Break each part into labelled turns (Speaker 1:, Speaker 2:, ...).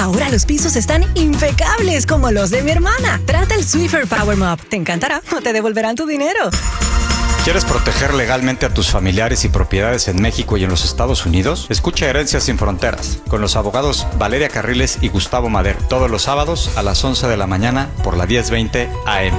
Speaker 1: Ahora los pisos están impecables como los de mi hermana. Trata el Swiffer Power Mop. Te encantará o te devolverán tu dinero.
Speaker 2: ¿Quieres proteger legalmente a tus familiares y propiedades en México y en los Estados Unidos? Escucha Herencias sin Fronteras con los abogados Valeria Carriles y Gustavo Madero todos los sábados a las 11 de la mañana por la 1020 AM.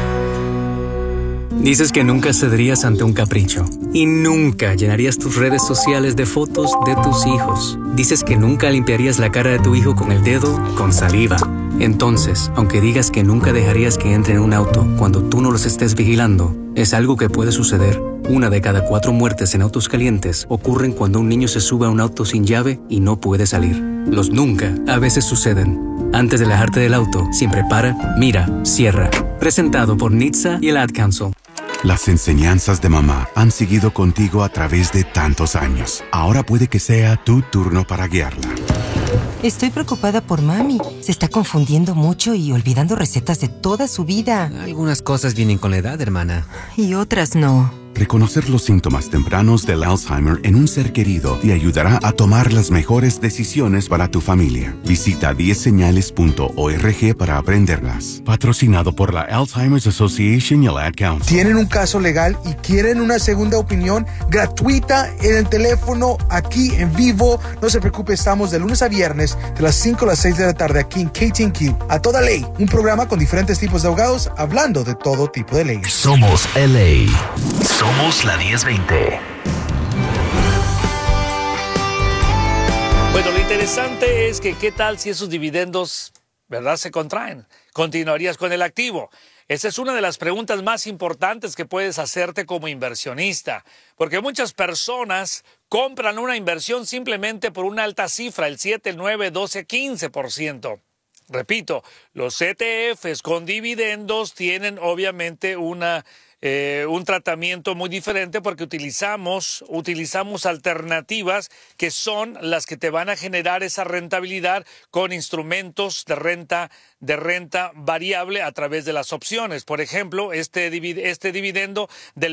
Speaker 3: Dices que nunca cederías ante un capricho y nunca llenarías tus redes sociales de fotos de tus hijos. Dices que nunca limpiarías la cara de tu hijo con el dedo con saliva. Entonces, aunque digas que nunca dejarías que entre en un auto cuando tú no los estés vigilando, es algo que puede suceder. 1 de cada 4 muertes en autos calientes ocurren cuando un niño se sube a un auto sin llave y no puede salir. Los nunca a veces suceden. Antes de alejarte del auto, siempre para, mira, cierra. Presentado por NHTSA y el Ad Council.
Speaker 4: Las enseñanzas de mamá han seguido contigo a través de tantos años. Ahora puede que sea tu turno para guiarla.
Speaker 5: Estoy preocupada por mami. Se está confundiendo mucho y olvidando recetas de toda su vida.
Speaker 6: Algunas cosas vienen con la edad, hermana.
Speaker 5: Y otras no.
Speaker 4: Reconocer los síntomas tempranos del Alzheimer en un ser querido te ayudará a tomar las mejores decisiones para tu familia. Visita 10señales.org para aprenderlas. Patrocinado por la Alzheimer's Association y el Ad Council.
Speaker 7: ¿Tienen un caso legal y quieren una segunda opinión gratuita en el teléfono aquí en vivo? No se preocupe, estamos de lunes a viernes de las 5 a las 6 de la tarde aquí en KTNQ. A toda ley, un programa con diferentes tipos de abogados hablando de todo tipo de leyes.
Speaker 8: Somos LA. Somos la 1020.
Speaker 9: Bueno, lo interesante es que qué tal si esos dividendos, ¿verdad?, se contraen. ¿Continuarías con el activo? Esa es una de las preguntas más importantes que puedes hacerte como inversionista, porque muchas personas compran una inversión simplemente por una alta cifra, el 7, el 9, 12, 15%. Repito, los ETFs con dividendos tienen obviamente un tratamiento muy diferente porque utilizamos alternativas que son las que te van a generar esa rentabilidad con instrumentos de renta variable a través de las opciones. Por ejemplo, este dividendo del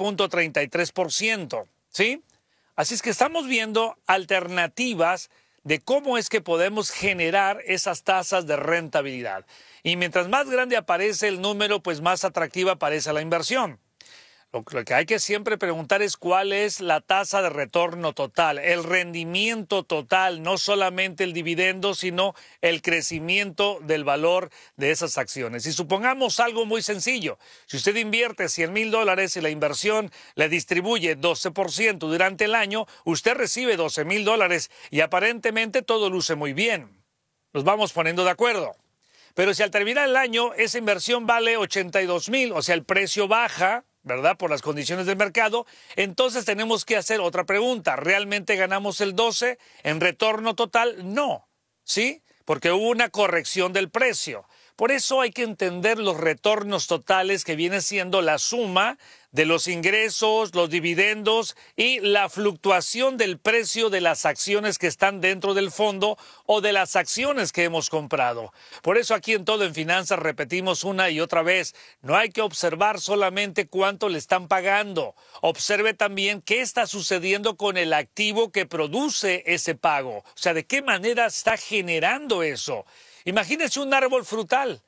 Speaker 9: 20.33%, ¿sí? Así es que estamos viendo alternativas de cómo es que podemos generar esas tasas de rentabilidad. Y mientras más grande aparece el número, pues más atractiva parece la inversión. Lo que hay que siempre preguntar es cuál es la tasa de retorno total, el rendimiento total, no solamente el dividendo, sino el crecimiento del valor de esas acciones. Y supongamos algo muy sencillo. Si usted invierte $100,000 y la inversión le distribuye 12% durante el año, usted recibe $12,000 y aparentemente todo luce muy bien. Nos vamos poniendo de acuerdo. Pero si al terminar el año esa inversión vale $82,000, o sea, el precio baja, ¿verdad?, por las condiciones del mercado, entonces tenemos que hacer otra pregunta. ¿Realmente ganamos el 12 en retorno total? No, ¿sí? Porque hubo una corrección del precio. Por eso hay que entender los retornos totales, que viene siendo la suma de los ingresos, los dividendos y la fluctuación del precio de las acciones que están dentro del fondo o de las acciones que hemos comprado. Por eso aquí en Todo en Finanzas repetimos una y otra vez, no hay que observar solamente cuánto le están pagando. Observe también qué está sucediendo con el activo que produce ese pago. O sea, de qué manera está generando eso. Imagínese un árbol frutal.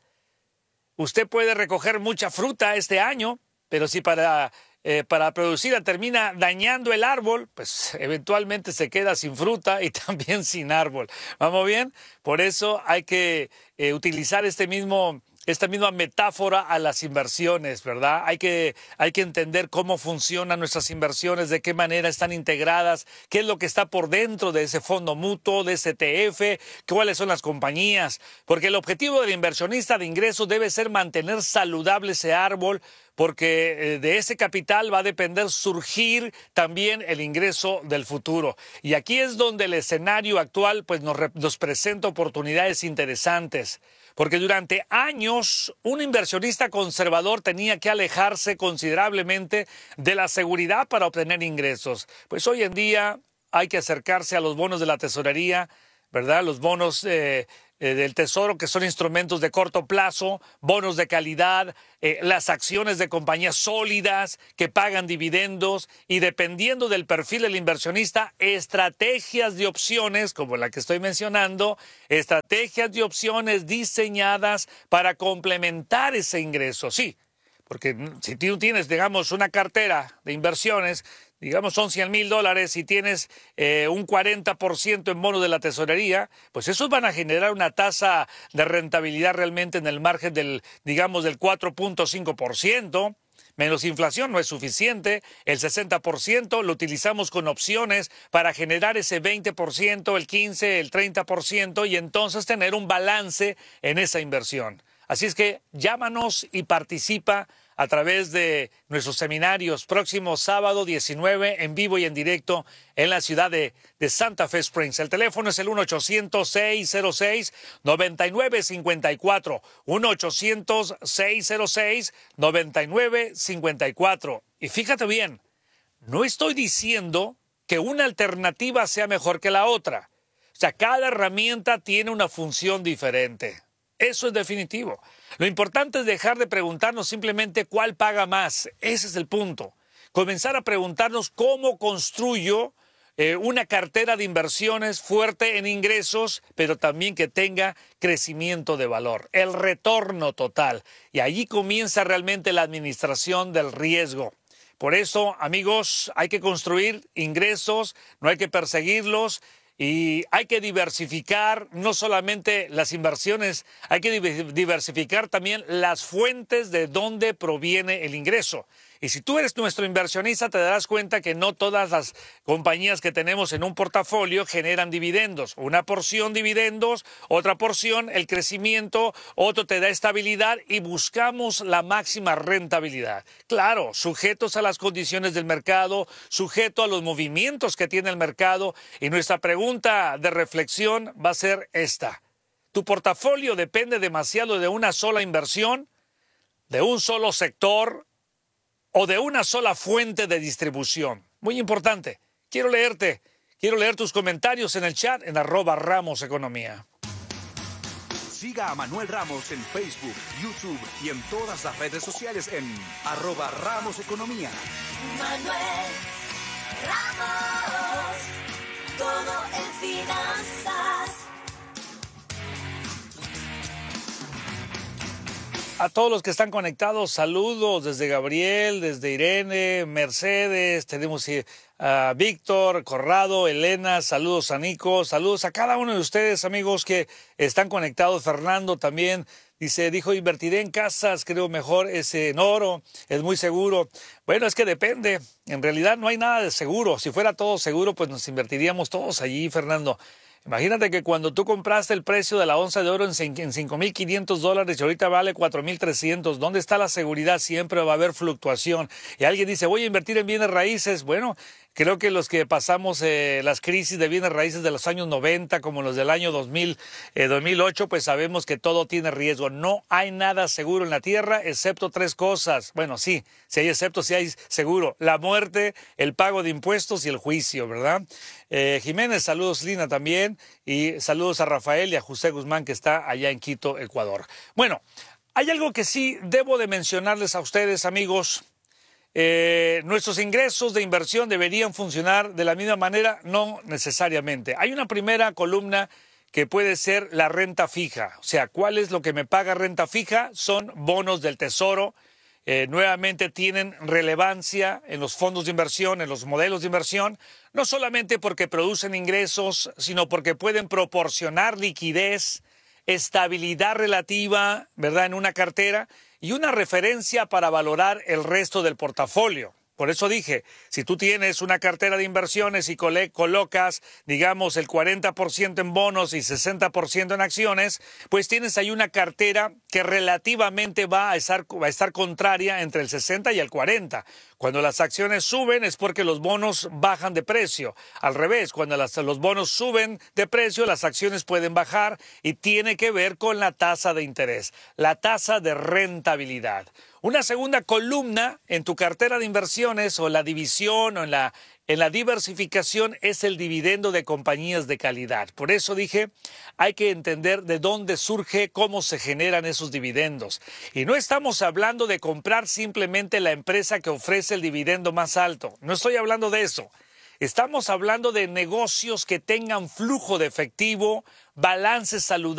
Speaker 9: Usted puede recoger mucha fruta este año, pero si para producirla termina dañando el árbol, pues eventualmente se queda sin fruta y también sin árbol. ¿Vamos bien? Por eso hay que utilizar esta misma metáfora a las inversiones, ¿verdad? Hay que entender cómo funcionan nuestras inversiones, de qué manera están integradas, qué es lo que está por dentro de ese fondo mutuo, de ese ETF, cuáles son las compañías, porque el objetivo del inversionista de ingresos debe ser mantener saludable ese árbol, porque de ese capital va a depender surgir también el ingreso del futuro. Y aquí es donde el escenario actual pues nos presenta oportunidades interesantes. Porque durante años un inversionista conservador tenía que alejarse considerablemente de la seguridad para obtener ingresos. Pues hoy en día hay que acercarse a los bonos de la tesorería, ¿verdad? Los bonos del Tesoro, que son instrumentos de corto plazo, bonos de calidad, las acciones de compañías sólidas que pagan dividendos y, dependiendo del perfil del inversionista, estrategias de opciones, como la que estoy mencionando, estrategias de opciones diseñadas para complementar ese ingreso. Sí, porque si tú tienes, digamos, una cartera de inversiones, digamos son $100,000 y tienes un 40% en bonos de la tesorería, pues esos van a generar una tasa de rentabilidad realmente en el margen del, digamos, del 4.5%. Menos inflación no es suficiente, el 60% lo utilizamos con opciones para generar ese 20%, el 15%, el 30% y entonces tener un balance en esa inversión. Así es que llámanos y participa a través de nuestros seminarios próximo sábado 19 en vivo y en directo en la ciudad de Santa Fe Springs. El teléfono es el 1-800-606-9954, 1-800-606-9954. Y fíjate bien, no estoy diciendo que una alternativa sea mejor que la otra. O sea, cada herramienta tiene una función diferente. Eso es definitivo. Lo importante es dejar de preguntarnos simplemente cuál paga más. Ese es el punto. Comenzar a preguntarnos cómo construyo una cartera de inversiones fuerte en ingresos, pero también que tenga crecimiento de valor, el retorno total. Y allí comienza realmente la administración del riesgo. Por eso, amigos, hay que construir ingresos, no hay que perseguirlos. Y hay que diversificar no solamente las inversiones, hay que diversificar también las fuentes de donde proviene el ingreso. Y si tú eres nuestro inversionista, te darás cuenta que no todas las compañías que tenemos en un portafolio generan dividendos. Una porción dividendos, otra porción el crecimiento, otro te da estabilidad y buscamos la máxima rentabilidad. Claro, sujetos a las condiciones del mercado, sujeto a los movimientos que tiene el mercado. Y nuestra pregunta de reflexión va a ser esta. ¿Tu portafolio depende demasiado de una sola inversión, de un solo sector o de una sola fuente de distribución? Muy importante. Quiero leer tus comentarios en el chat en @RamosEconomía.
Speaker 10: Siga a Manuel Ramos en Facebook, YouTube y en todas las redes sociales en @RamosEconomía.
Speaker 11: Manuel Ramos, todo en finanzas.
Speaker 9: A todos los que están conectados, saludos desde Gabriel, desde Irene, Mercedes, tenemos a Víctor, Corrado, Elena, saludos a Nico, saludos a cada uno de ustedes, amigos, que están conectados. Fernando también dijo, invertiré en casas, creo mejor es en oro, es muy seguro. Bueno, es que depende, en realidad no hay nada de seguro. Si fuera todo seguro, pues nos invertiríamos todos allí, Fernando. Imagínate que cuando tú compraste el precio de la onza de oro en $5,500 y ahorita vale $4,300, ¿dónde está la seguridad? Siempre va a haber fluctuación. Y alguien dice, voy a invertir en bienes raíces. Bueno, creo que los que pasamos las crisis de bienes raíces de los años 90, como los del año 2008, pues sabemos que todo tiene riesgo. No hay nada seguro en la tierra, excepto tres cosas. Bueno, sí hay excepto, sí hay seguro. La muerte, el pago de impuestos y el juicio, ¿verdad? Jiménez, saludos, Lina, también. Y saludos a Rafael y a José Guzmán, que está allá en Quito, Ecuador. Bueno, hay algo que sí debo de mencionarles a ustedes, amigos. ¿Nuestros ingresos de inversión deberían funcionar de la misma manera? No necesariamente. Hay una primera columna que puede ser la renta fija. O sea, ¿cuál es lo que me paga renta fija? Son bonos del Tesoro. Nuevamente tienen relevancia en los fondos de inversión, en los modelos de inversión, no solamente porque producen ingresos, sino porque pueden proporcionar liquidez, estabilidad relativa, ¿verdad?, en una cartera y una referencia para valorar el resto del portafolio. Por eso dije, si tú tienes una cartera de inversiones y colocas, digamos, el 40% en bonos y 60% en acciones, pues tienes ahí una cartera que relativamente va a estar contraria entre el 60 y el 40. Cuando las acciones suben es porque los bonos bajan de precio. Al revés, cuando los bonos suben de precio, las acciones pueden bajar y tiene que ver con la tasa de interés, la tasa de rentabilidad. Una segunda columna en tu cartera de inversiones o la división o en en la diversificación es el dividendo de compañías de calidad. Por eso dije, hay que entender de dónde surge, cómo se generan esos dividendos. Y no estamos hablando de comprar simplemente la empresa que ofrece el dividendo más alto. No estoy hablando de eso. Estamos hablando de negocios que tengan flujo de efectivo, balances saludables